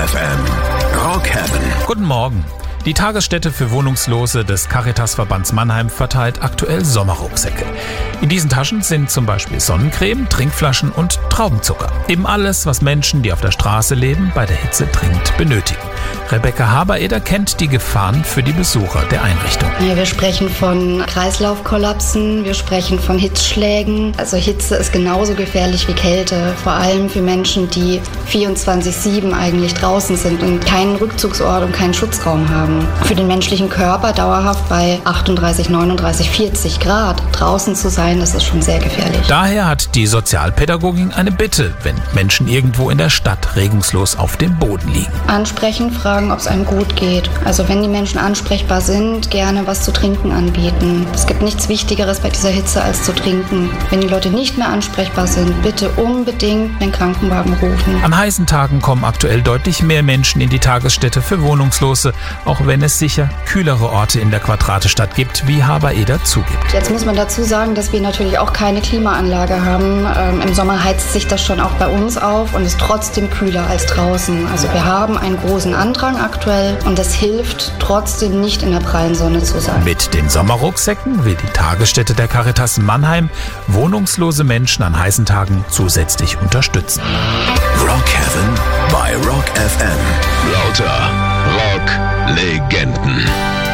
FM. Rock Heaven. Guten Morgen. Die Tagesstätte für Wohnungslose des Caritasverbands Mannheim verteilt aktuell Sommerrucksäcke. In diesen Taschen sind zum Beispiel Sonnencreme, Trinkflaschen und Traubenzucker. Eben alles, was Menschen, die auf der Straße leben, bei der Hitze dringend benötigen. Rebecca Habereder kennt die Gefahren für die Besucher der Einrichtung. Ja, wir sprechen von Kreislaufkollapsen, wir sprechen von Hitzschlägen. Also Hitze ist genauso gefährlich wie Kälte, vor allem für Menschen, die 24/7 eigentlich draußen sind und keinen Rückzugsort und keinen Schutzraum haben. Für den menschlichen Körper dauerhaft bei 38, 39, 40 Grad draußen zu sein, das ist schon sehr gefährlich. Daher hat die Sozialpädagogin eine Bitte, wenn Menschen irgendwo in der Stadt regungslos auf dem Boden liegen. Ansprechen, fragen, ob es einem gut geht. Also wenn die Menschen ansprechbar sind, gerne was zu trinken anbieten. Es gibt nichts Wichtigeres bei dieser Hitze als zu trinken. Wenn die Leute nicht mehr ansprechbar sind, bitte unbedingt den Krankenwagen rufen. An heißen Tagen kommen aktuell deutlich mehr Menschen in die Tagesstätte für Wohnungslose, auch wenn es sicher kühlere Orte in der Quadratestadt gibt, wie Habereder zugibt. Jetzt muss man dazu sagen, dass wir natürlich auch keine Klimaanlage haben. Im Sommer heizt sich das schon auch bei uns auf und ist trotzdem kühler als draußen. Also wir haben einen großen Andrang aktuell und das hilft trotzdem nicht in der prallen Sonne zu sein. Mit den Sommerrucksäcken will die Tagesstätte der Caritas Mannheim wohnungslose Menschen an heißen Tagen zusätzlich unterstützen. Rock Heaven bei Rock FM. Lauter Rock-Legenden.